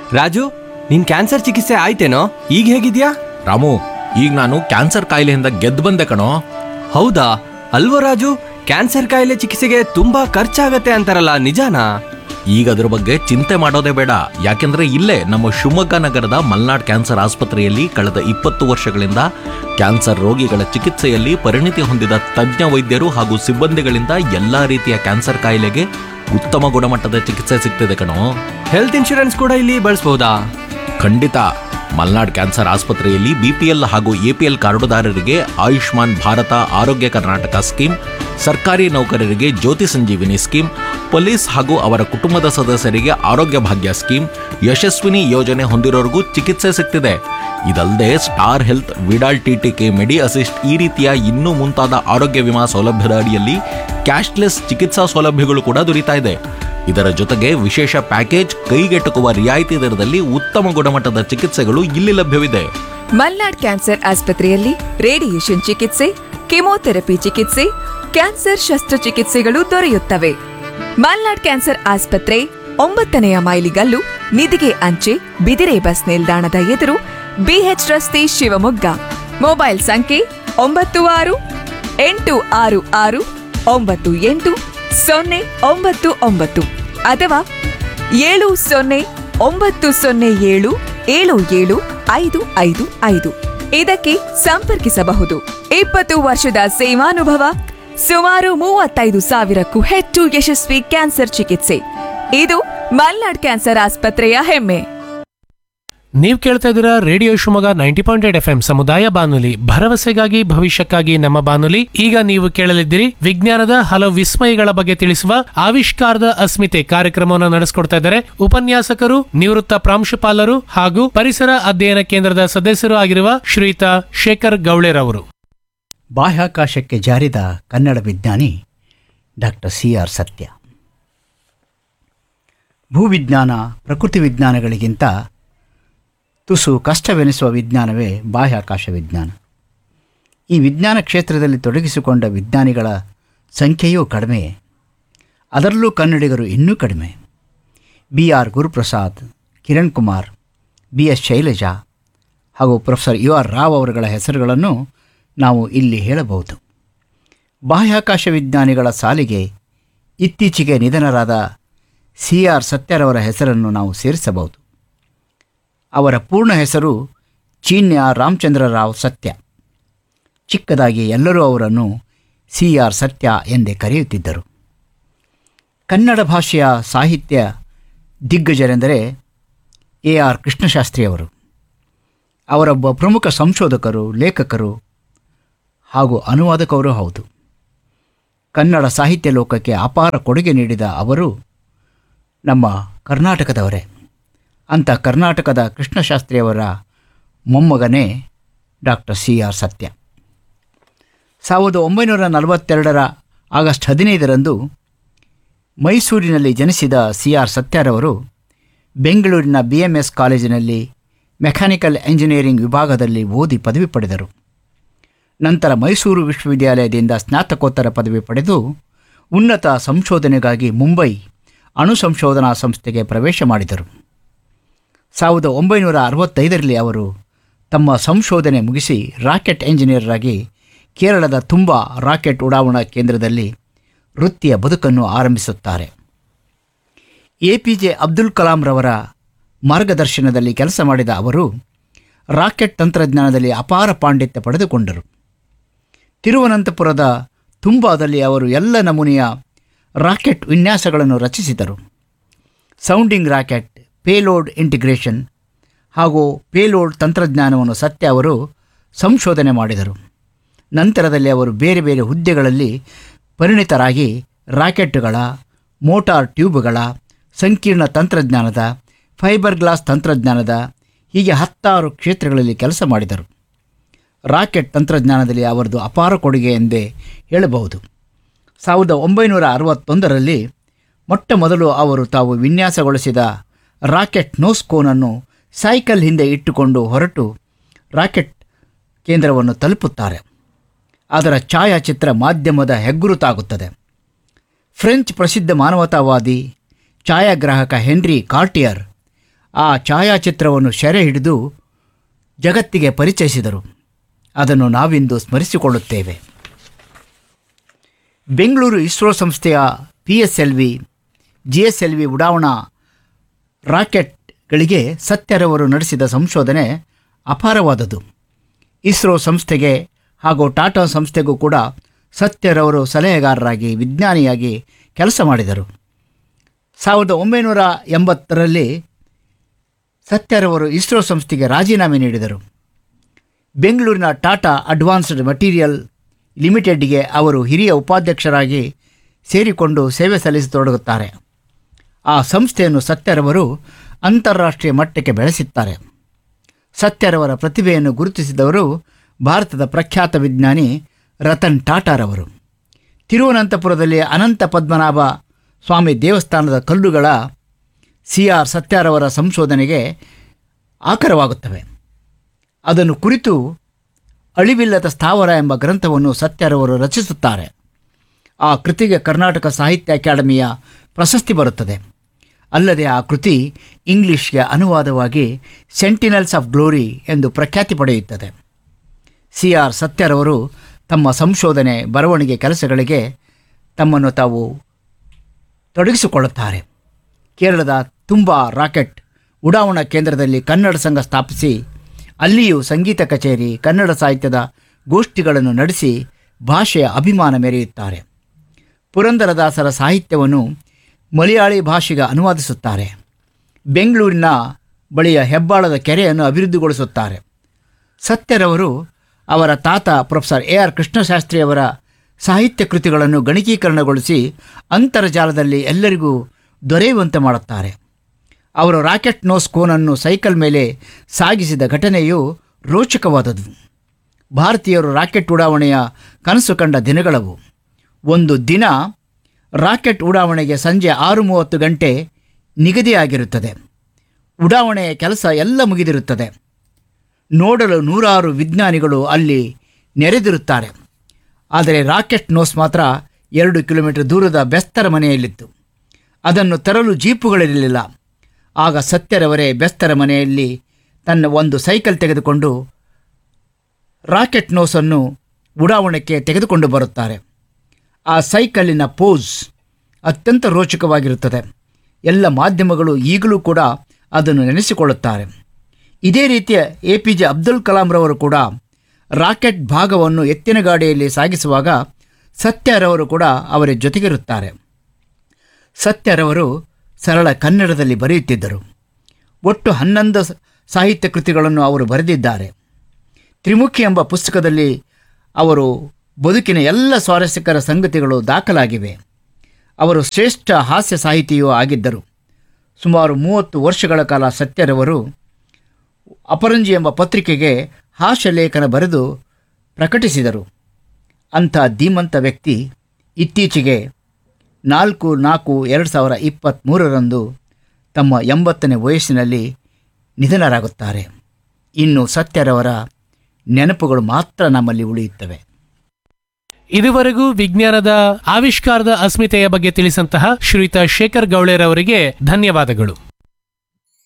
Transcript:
ರಾಜು, ನಿನ್ ಕ್ಯಾನ್ಸರ್ ಚಿಕಿತ್ಸೆ ಆಯ್ತೇನೋ? ಈಗ ಹೇಗಿದ್ಯಾ? ರಾಮು, ಈಗ ನಾನು ಕ್ಯಾನ್ಸರ್ ಕಾಯಿಲೆಯಿಂದ ಗೆದ್ದು ಬಂದೆ ಕಣೋ. ಹೌದಾ? ಅಲ್ವೋ ರಾಜು, ಕ್ಯಾನ್ಸರ್ ಕಾಯಿಲೆ ಚಿಕಿತ್ಸೆಗೆ ತುಂಬಾ ಖರ್ಚಾಗತ್ತೆ ಅಂತಾರಲ್ಲ, ನಿಜಾನಾ? ಈಗ ಅದ್ರ ಬಗ್ಗೆ ಚಿಂತೆ ಮಾಡೋದೇ ಬೇಡ. ಯಾಕೆಂದ್ರೆ ಇಲ್ಲೇ ನಮ್ಮ ಶಿವಮೊಗ್ಗ ನಗರದ ಮಲ್ನಾಡ್ ಕ್ಯಾನ್ಸರ್ ಆಸ್ಪತ್ರೆಯಲ್ಲಿ ಕಳೆದ 20 ವರ್ಷಗಳಿಂದ ಕ್ಯಾನ್ಸರ್ ರೋಗಿಗಳ ಚಿಕಿತ್ಸೆಯಲ್ಲಿ ಪರಿಣಿತಿ ಹೊಂದಿದ ತಜ್ಞ ವೈದ್ಯರು ಹಾಗೂ ಸಿಬ್ಬಂದಿಗಳಿಂದ ಎಲ್ಲಾ ರೀತಿಯ ಕ್ಯಾನ್ಸರ್ ಕಾಯಿಲೆಗೆ ಉತ್ತಮ ಗುಣಮಟ್ಟದ ಚಿಕಿತ್ಸೆ ಸಿಗ್ತಿದೆ ಕಣೋ. ಹೆಲ್ತ್ ಇನ್ಶೂರೆನ್ಸ್ ಕೂಡ ಇಲ್ಲಿ ಬಳಸಬಹುದಾ? ಖಂಡಿತ. ಮಲ್ನಾಡ್ ಕ್ಯಾನ್ಸರ್ ಆಸ್ಪತ್ರೆಯಲ್ಲಿ ಬಿಪಿಎಲ್ ಹಾಗೂ ಎಪಿಎಲ್ ಕಾರ್ಡುದಾರರಿಗೆ ಆಯುಷ್ಮಾನ್ ಭಾರತ ಆರೋಗ್ಯ ಕರ್ನಾಟಕ ಸ್ಕೀಮ್, ಸರ್ಕಾರಿ ನೌಕರರಿಗೆ ಜ್ಯೋತಿ ಸಂಜೀವಿನಿ ಸ್ಕೀಮ್, ಪೊಲೀಸ್ ಹಾಗೂ ಅವರ ಕುಟುಂಬದ ಸದಸ್ಯರಿಗೆ ಆರೋಗ್ಯ ಭಾಗ್ಯ ಸ್ಕೀಮ್, ಯಶಸ್ವಿನಿ ಯೋಜನೆ ಹೊಂದಿರೋರಿಗೂ ಚಿಕಿತ್ಸೆ ಸಿಗ್ತಿದೆ. ಇದಲ್ಲದೆ ಸ್ಟಾರ್ ಹೆಲ್ತ್, ವಿಡಾಲ್ ಟಿಟಿಕೆ, ಮೆಡಿ ಅಸಿಸ್ಟ್ ಈ ರೀತಿಯ ಇನ್ನೂ ಮುಂತಾದ ಆರೋಗ್ಯ ವಿಮಾ ಸೌಲಭ್ಯದ ಅಡಿಯಲ್ಲಿ ಕ್ಯಾಶ್ಲೆಸ್ ಚಿಕಿತ್ಸಾ ಸೌಲಭ್ಯಗಳು ಕೂಡ ದೊರೀತಾ ಇದೆ. ಇದರ ಜೊತೆಗೆ ವಿಶೇಷ ಪ್ಯಾಕೇಜ್, ಕೈಗೆಟುಕುವ ರಿಯಾಯಿತಿ ದರದಲ್ಲಿ ಉತ್ತಮ ಗುಣಮಟ್ಟದ ಚಿಕಿತ್ಸೆಗಳು ಇಲ್ಲಿ ಲಭ್ಯವಿದೆ. ಮಲ್ನಾಡ್ ಕ್ಯಾನ್ಸರ್ ಆಸ್ಪತ್ರೆಯಲ್ಲಿ ರೇಡಿಯೇಷನ್ ಚಿಕಿತ್ಸೆ, ಕೆಮೊಥೆರಪಿ ಚಿಕಿತ್ಸೆ, ಕ್ಯಾನ್ಸರ್ ಶಸ್ತ್ರಚಿಕಿತ್ಸೆಗಳು ದೊರೆಯುತ್ತವೆ. ಮಲ್ನಾಡ್ ಕ್ಯಾನ್ಸರ್ ಆಸ್ಪತ್ರೆ 9ನೇ ಮೈಲಿಗಲ್ಲು, ನಿಧಿಗೆ ಅಂಚೆ, ಬಿದಿರೆ ಬಸ್ ನಿಲ್ದಾಣದ ಎದುರು, ಬಿಎಚ್ ರಸ್ತೆ, ಶಿವಮೊಗ್ಗ. ಮೊಬೈಲ್ ಸಂಖ್ಯೆ 9666988099 ಅಥವಾ 7090077755. ಇದಕ್ಕೆ ಸಂಪರ್ಕಿಸಬಹುದು. 20 ವರ್ಷದ ಸೇವಾನುಭವ, ಸುಮಾರು 35,000ಕ್ಕೂ ಹೆಚ್ಚು ಯಶಸ್ವಿ ಕ್ಯಾನ್ಸರ್ ಚಿಕಿತ್ಸೆ. ಇದು ಮಲ್ನಾಡ್ ಕ್ಯಾನ್ಸರ್ ಆಸ್ಪತ್ರೆಯ ಹೆಮ್ಮೆ. ನೀವು ಕೇಳ್ತಾ ಇದ್ದೀರಾ ರೇಡಿಯೋ ಶಿವಮೊಗ್ಗ 90.8 FM ಸಮುದಾಯ ಬಾನುಲಿ, ಭರವಸೆಗಾಗಿ ಭವಿಷ್ಯಕ್ಕಾಗಿ ನಮ್ಮ ಬಾನುಲಿ. ಈಗ ನೀವು ಕೇಳಲಿದ್ದೀರಿ ವಿಜ್ಞಾನದ ಹಲವು ವಿಸ್ಮಯಗಳ ಬಗ್ಗೆ ತಿಳಿಸುವ ಆವಿಷ್ಕಾರದ ಅಸ್ಮಿತೆ ಕಾರ್ಯಕ್ರಮವನ್ನು ನಡೆಸಿಕೊಡ್ತಾ ಇದ್ದಾರೆ ಉಪನ್ಯಾಸಕರು, ನಿವೃತ್ತ ಪ್ರಾಂಶುಪಾಲರು ಹಾಗೂ ಪರಿಸರ ಅಧ್ಯಯನ ಕೇಂದ್ರದ ಸದಸ್ಯರು ಆಗಿರುವ ಶ್ರೀಯುತ ಶೇಖರ್ ಗೌಳೆರವರು. ಬಾಹ್ಯಾಕಾಶಕ್ಕೆ ಜಾರಿದ ಕನ್ನಡ ವಿಜ್ಞಾನಿ ಡಾಕ್ಟರ್ CR ಸತ್ಯ. ಭೂವಿಜ್ಞಾನ, ಪ್ರಕೃತಿ ವಿಜ್ಞಾನಗಳಿಗಿಂತ ತುಸು ಕಷ್ಟವೆನಿಸುವ ವಿಜ್ಞಾನವೇ ಬಾಹ್ಯಾಕಾಶ ವಿಜ್ಞಾನ. ಈ ವಿಜ್ಞಾನ ಕ್ಷೇತ್ರದಲ್ಲಿ ತೊಡಗಿಸಿಕೊಂಡ ವಿಜ್ಞಾನಿಗಳ ಸಂಖ್ಯೆಯೂ ಕಡಿಮೆ, ಅದರಲ್ಲೂ ಕನ್ನಡಿಗರು ಇನ್ನೂ ಕಡಿಮೆ. BR ಗುರುಪ್ರಸಾದ್, ಕಿರಣ್ ಕುಮಾರ್, BS ಶೈಲಜಾ ಹಾಗೂ ಪ್ರೊಫೆಸರ್ UR ರಾವ್ ಅವರುಗಳ ಹೆಸರುಗಳನ್ನು ನಾವು ಇಲ್ಲಿ ಹೇಳಬಹುದು. ಬಾಹ್ಯಾಕಾಶ ವಿಜ್ಞಾನಿಗಳ ಸಾಲಿಗೆ ಇತ್ತೀಚೆಗೆ ನಿಧನರಾದ CR ಸತ್ಯರವರ ಹೆಸರನ್ನು ನಾವು ಸೇರಿಸಬಹುದು. ಅವರ ಪೂರ್ಣ ಹೆಸರು ಚೀನ್ಯ ರಾಮಚಂದ್ರ ರಾವ್ ಸತ್ಯ. ಚಿಕ್ಕದಾಗಿ ಎಲ್ಲರೂ ಅವರನ್ನು CR ಸತ್ಯ ಎಂದೇ ಕರೆಯುತ್ತಿದ್ದರು. ಕನ್ನಡ ಭಾಷೆಯ ಸಾಹಿತ್ಯ ದಿಗ್ಗಜರೆಂದರೆ AR ಕೃಷ್ಣಶಾಸ್ತ್ರಿಯವರು. ಅವರೊಬ್ಬ ಪ್ರಮುಖ ಸಂಶೋಧಕರು, ಲೇಖಕರು ಹಾಗೂ ಅನುವಾದಕರೂ ಹೌದು. ಕನ್ನಡ ಸಾಹಿತ್ಯ ಲೋಕಕ್ಕೆ ಅಪಾರ ಕೊಡುಗೆ ನೀಡಿದ ಅವರು ನಮ್ಮ ಕರ್ನಾಟಕದವರೇ. ಅಂಥ ಕರ್ನಾಟಕದ ಕೃಷ್ಣಶಾಸ್ತ್ರಿಯವರ ಮೊಮ್ಮಗನೇ ಡಾಕ್ಟರ್ CR ಸತ್ಯ. 1942 ಆಗಸ್ಟ್ 15 ಮೈಸೂರಿನಲ್ಲಿ ಜನಿಸಿದ CR ಸತ್ಯರವರು ಬೆಂಗಳೂರಿನ BMS ಕಾಲೇಜಿನಲ್ಲಿ ಮೆಕ್ಯಾನಿಕಲ್ ಎಂಜಿನಿಯರಿಂಗ್ ವಿಭಾಗದಲ್ಲಿ ಓದಿ ಪದವಿ ಪಡೆದರು. ನಂತರ ಮೈಸೂರು ವಿಶ್ವವಿದ್ಯಾಲಯದಿಂದ ಸ್ನಾತಕೋತ್ತರ ಪದವಿ ಪಡೆದು ಉನ್ನತ ಸಂಶೋಧನೆಗಾಗಿ ಮುಂಬೈ ಅಣು ಸಂಶೋಧನಾ ಸಂಸ್ಥೆಗೆ ಪ್ರವೇಶ ಮಾಡಿದರು. 1965 ಅವರು ತಮ್ಮ ಸಂಶೋಧನೆ ಮುಗಿಸಿ ರಾಕೆಟ್ ಎಂಜಿನಿಯರ್ ಆಗಿ ಕೇರಳದ ತುಂಬಾ ರಾಕೆಟ್ ಉಡಾವಣಾ ಕೇಂದ್ರದಲ್ಲಿ ವೃತ್ತಿಯ ಬದುಕನ್ನು ಆರಂಭಿಸುತ್ತಾರೆ. APJ ಅಬ್ದುಲ್ ಕಲಾಂ ರವರ ಮಾರ್ಗದರ್ಶನದಲ್ಲಿ ಕೆಲಸ ಮಾಡಿದ ಅವರು ರಾಕೆಟ್ ತಂತ್ರಜ್ಞಾನದಲ್ಲಿ ಅಪಾರ ಪಾಂಡಿತ್ಯ ಪಡೆದುಕೊಂಡರು. ತಿರುವನಂತಪುರದ ತುಂಬಾದಲ್ಲಿ ಅವರು ಎಲ್ಲ ನಮೂನೆಯ ರಾಕೆಟ್ ವಿನ್ಯಾಸಗಳನ್ನು ರಚಿಸಿದರು. ಸೌಂಡಿಂಗ್ ರಾಕೆಟ್, ಪೇಲೋಡ್ ಇಂಟಿಗ್ರೇಷನ್ ಹಾಗೂ ಪೇಲೋಡ್ ತಂತ್ರಜ್ಞಾನವನ್ನು ಸತ್ಯ ಅವರು ಸಂಶೋಧನೆ ಮಾಡಿದರು. ನಂತರದಲ್ಲಿ ಅವರು ಬೇರೆ ಬೇರೆ ಹುದ್ದೆಗಳಲ್ಲಿ ಪರಿಣಿತರಾಗಿ ರಾಕೆಟ್ಗಳ, ಮೋಟಾರ್ ಟ್ಯೂಬ್ಗಳ, ಸಂಕೀರ್ಣ ತಂತ್ರಜ್ಞಾನದ, ಫೈಬರ್ ಗ್ಲಾಸ್ ತಂತ್ರಜ್ಞಾನದ ಹೀಗೆ 10 ಕ್ಷೇತ್ರಗಳಲ್ಲಿ ಕೆಲಸ ಮಾಡಿದರು. ರಾಕೆಟ್ ತಂತ್ರಜ್ಞಾನದಲ್ಲಿ ಅವರದು ಅಪಾರ ಕೊಡುಗೆ ಎಂದೇ ಹೇಳಬಹುದು. 1961 ಮೊಟ್ಟ ಮೊದಲು ಅವರು ತಾವು ವಿನ್ಯಾಸಗೊಳಿಸಿದ ರಾಕೆಟ್ ನೋಸ್ಕೋನನ್ನು ಸೈಕಲ್ ಹಿಂದೆ ಇಟ್ಟುಕೊಂಡು ಹೊರಟು ರಾಕೆಟ್ ಕೇಂದ್ರವನ್ನು ತಲುಪುತ್ತಾರೆ. ಅದರ ಛಾಯಾಚಿತ್ರ ಮಾಧ್ಯಮದ ಹೆಗ್ಗುರುತಾಗುತ್ತದೆ. ಫ್ರೆಂಚ್ ಪ್ರಸಿದ್ಧ ಮಾನವತಾವಾದಿ ಛಾಯಾಗ್ರಾಹಕ ಹೆನ್ರಿ ಕಾರ್ಟಿಯರ್ ಆ ಛಾಯಾಚಿತ್ರವನ್ನು ಸೆರೆ ಹಿಡಿದು ಜಗತ್ತಿಗೆ ಪರಿಚಯಿಸಿದರು. ಅದನ್ನು ನಾವಿಂದು ಸ್ಮರಿಸಿಕೊಳ್ಳುತ್ತೇವೆ. ಬೆಂಗಳೂರು ಇಸ್ರೋ ಸಂಸ್ಥೆಯ PSLV, GSLV ಉಡಾವಣಾ ರಾಕೆಟ್ಗಳಿಗೆ ಸತ್ಯರವರು ನಡೆಸಿದ ಸಂಶೋಧನೆ ಅಪಾರವಾದದ್ದು. ಇಸ್ರೋ ಸಂಸ್ಥೆಗೆ ಹಾಗೂ ಟಾಟಾ ಸಂಸ್ಥೆಗೂ ಕೂಡ ಸತ್ಯರವರು ಸಲಹೆಗಾರರಾಗಿ ವಿಜ್ಞಾನಿಯಾಗಿ ಕೆಲಸ ಮಾಡಿದರು. 1980ರಲ್ಲಿ ಸತ್ಯರವರು ಇಸ್ರೋ ಸಂಸ್ಥೆಗೆ ರಾಜೀನಾಮೆ ನೀಡಿದರು. ಬೆಂಗಳೂರಿನ ಟಾಟಾ ಅಡ್ವಾನ್ಸ್ಡ್ ಮಟೀರಿಯಲ್ ಲಿಮಿಟೆಡ್ಗೆ ಅವರು ಹಿರಿಯ ಉಪಾಧ್ಯಕ್ಷರಾಗಿ ಸೇರಿಕೊಂಡು ಸೇವೆ ಸಲ್ಲಿಸತೊಡಗುತ್ತಾರೆ. ಆ ಸಂಸ್ಥೆಯನ್ನು ಸತ್ಯರವರು ಅಂತಾರಾಷ್ಟ್ರೀಯ ಮಟ್ಟಕ್ಕೆ ಬೆಳೆಸುತ್ತಾರೆ. ಸತ್ಯರವರ ಪ್ರತಿಭೆಯನ್ನು ಗುರುತಿಸಿದವರು ಭಾರತದ ಪ್ರಖ್ಯಾತ ವಿಜ್ಞಾನಿ ರತನ್ ಟಾಟಾರವರು. ತಿರುವನಂತಪುರದಲ್ಲಿ ಅನಂತ ಪದ್ಮನಾಭ ಸ್ವಾಮಿ ದೇವಸ್ಥಾನದ ಕಲ್ಲುಗಳ CR ಸತ್ಯರವರ ಸಂಶೋಧನೆಗೆ ಆಕರವಾಗುತ್ತವೆ. ಅದನ್ನು ಕುರಿತು ಅಳಿವಿಲ್ಲದ ಸ್ಥಾವರ ಎಂಬ ಗ್ರಂಥವನ್ನು ಸತ್ಯರವರು ರಚಿಸುತ್ತಾರೆ. ಆ ಕೃತಿಗೆ ಕರ್ನಾಟಕ ಸಾಹಿತ್ಯ ಅಕಾಡೆಮಿಯ ಪ್ರಶಸ್ತಿ ಬರುತ್ತದೆ. ಅಲ್ಲದೆ ಆ ಕೃತಿ ಇಂಗ್ಲಿಷ್ಗೆ ಅನುವಾದವಾಗಿ ಸೆಂಟಿನಲ್ಸ್ ಆಫ್ ಗ್ಲೋರಿ ಎಂದು ಪ್ರಖ್ಯಾತಿ ಪಡೆಯುತ್ತದೆ. CR ಸತ್ಯರವರು ತಮ್ಮ ಸಂಶೋಧನೆ ಬರವಣಿಗೆ ಕೆಲಸಗಳಿಗೆ ತಮ್ಮನ್ನು ತಾವು ತೊಡಗಿಸಿಕೊಳ್ಳುತ್ತಾರೆ. ಕೇರಳದ ತುಂಬಾ ರಾಕೆಟ್ ಉಡಾವಣಾ ಕೇಂದ್ರದಲ್ಲಿ ಕನ್ನಡ ಸಂಘ ಸ್ಥಾಪಿಸಿ ಅಲ್ಲಿಯೂ ಸಂಗೀತ ಕಚೇರಿ, ಕನ್ನಡ ಸಾಹಿತ್ಯದ ಗೋಷ್ಠಿಗಳನ್ನು ನಡೆಸಿ ಭಾಷೆಯ ಅಭಿಮಾನ ಮೆರೆಯುತ್ತಾರೆ. ಪುರಂದರದಾಸರ ಸಾಹಿತ್ಯವನ್ನು ಮಲಯಾಳಿ ಭಾಷೆಗೆ ಅನುವಾದಿಸುತ್ತಾರೆ. ಬೆಂಗಳೂರಿನ ಬಳಿಯ ಹೆಬ್ಬಾಳದ ಕೆರೆಯನ್ನು ಅಭಿವೃದ್ಧಿಗೊಳಿಸುತ್ತಾರೆ. ಸತ್ಯರವರು ಅವರ ತಾತ ಪ್ರೊಫೆಸರ್ AR ಕೃಷ್ಣಶಾಸ್ತ್ರಿಯವರ ಸಾಹಿತ್ಯ ಕೃತಿಗಳನ್ನು ಗಣಕೀಕರಣಗೊಳಿಸಿ ಅಂತರ್ಜಾಲದಲ್ಲಿ ಎಲ್ಲರಿಗೂ ದೊರೆಯುವಂತೆ ಮಾಡುತ್ತಾರೆ. ಅವರು ರಾಕೆಟ್ ನೋಸ್ ಕೋನನ್ನು ಸೈಕಲ್ ಮೇಲೆ ಸಾಗಿಸಿದ ಘಟನೆಯು ರೋಚಕವಾದದ್ದು. ಭಾರತೀಯರು ರಾಕೆಟ್ ಉಡಾವಣೆಯ ಕನಸು ಕಂಡ ದಿನಗಳವು. ಒಂದು ದಿನ ರಾಕೆಟ್ ಉಡಾವಣೆಗೆ ಸಂಜೆ 6:30 ಗಂಟೆ ನಿಗದಿಯಾಗಿರುತ್ತದೆ. ಉಡಾವಣೆಯ ಕೆಲಸ ಎಲ್ಲ ಮುಗಿದಿರುತ್ತದೆ. ನೋಡಲು 100 ವಿಜ್ಞಾನಿಗಳು ಅಲ್ಲಿ ನೆರೆದಿರುತ್ತಾರೆ. ಆದರೆ ರಾಕೆಟ್ ನೋಸ್ ಮಾತ್ರ 2 ಕಿಲೋಮೀಟರ್ ದೂರದ ಬೆಸ್ತರ ಮನೆಯಲ್ಲಿತ್ತು. ಅದನ್ನು ತರಲು ಜೀಪುಗಳಿರಲಿಲ್ಲ. ಆಗ ಸತ್ಯರವರೇ ಬೆಸ್ತರ ಮನೆಯಲ್ಲಿ ತನ್ನ ಒಂದು ಸೈಕಲ್ ತೆಗೆದುಕೊಂಡು ರಾಕೆಟ್ ನೋಸನ್ನು ಉಡಾವಣೆಗೆ ತೆಗೆದುಕೊಂಡು ಬರುತ್ತಾರೆ. ಆ ಸೈಕಲ್ಲಿನ ಪೋಸ್ ಅತ್ಯಂತ ರೋಚಕವಾಗಿರುತ್ತದೆ. ಎಲ್ಲ ಮಾಧ್ಯಮಗಳು ಈಗಲೂ ಕೂಡ ಅದನ್ನು ನೆನೆಸಿಕೊಳ್ಳುತ್ತಾರೆ. ಇದೇ ರೀತಿಯ APJ ಅಬ್ದುಲ್ ಕಲಾಂರವರು ಕೂಡ ರಾಕೆಟ್ ಭಾಗವನ್ನು ಎತ್ತಿನ ಗಾಡಿಯಲ್ಲಿ ಸಾಗಿಸುವಾಗ ಸತ್ಯರವರು ಕೂಡ ಅವರ ಜೊತೆಗಿರುತ್ತಾರೆ. ಸತ್ಯರವರು ಸರಳ ಕನ್ನಡದಲ್ಲಿ ಬರೆಯುತ್ತಿದ್ದರು. ಒಟ್ಟು 11 ಸಾಹಿತ್ಯ ಕೃತಿಗಳನ್ನು ಅವರು ಬರೆದಿದ್ದಾರೆ. ತ್ರಿಮುಖಿ ಎಂಬ ಪುಸ್ತಕದಲ್ಲಿ ಅವರು ಬದುಕಿನ ಎಲ್ಲ ಸ್ವಾರಸ್ಯಕರ ಸಂಗತಿಗಳು ದಾಖಲಾಗಿವೆ. ಅವರು ಶ್ರೇಷ್ಠ ಹಾಸ್ಯ ಸಾಹಿತಿಯೂ ಆಗಿದ್ದರು. ಸುಮಾರು 30 ವರ್ಷಗಳ ಕಾಲ ಸತ್ಯರವರು ಅಪರಂಜಿ ಎಂಬ ಪತ್ರಿಕೆಗೆ ಹಾಸ್ಯ ಲೇಖನ ಬರೆದು ಪ್ರಕಟಿಸಿದರು. ಅಂಥ ಧೀಮಂತ ವ್ಯಕ್ತಿ ಇತ್ತೀಚೆಗೆ 4/4/2023 ತಮ್ಮ 80ನೇ ವಯಸ್ಸಿನಲ್ಲಿ ನಿಧನರಾಗುತ್ತಾರೆ. ಇನ್ನು ಸತ್ಯರವರ ನೆನಪುಗಳು ಮಾತ್ರ ನಮ್ಮಲ್ಲಿ ಉಳಿಯುತ್ತವೆ. ಇದುವರೆಗೂ ವಿಜ್ಞಾನದ ಆವಿಷ್ಕಾರದ ಅಸ್ಮಿತೆಯ ಬಗ್ಗೆ ತಿಳಿಸಂತಹ ಶ್ರೀಯುತ ಶೇಖರ್ ಗೌಳೇರ್ ಅವರಿಗೆ ಧನ್ಯವಾದಗಳು.